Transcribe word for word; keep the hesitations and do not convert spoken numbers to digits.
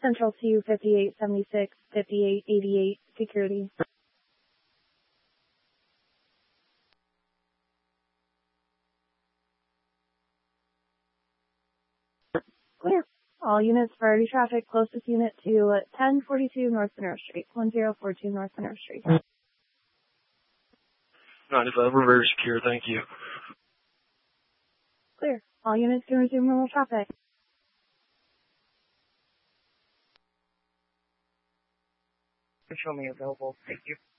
Central two fifty-eight seventy-six, fifty-eight eighty-eight, security. Clear. All units, priority traffic, closest unit to ten forty-two North Monroe Street, ten forty-two North Monroe Street. ninety-five, we're very secure, thank you. Clear. All units can resume normal traffic. Show me available, thank you.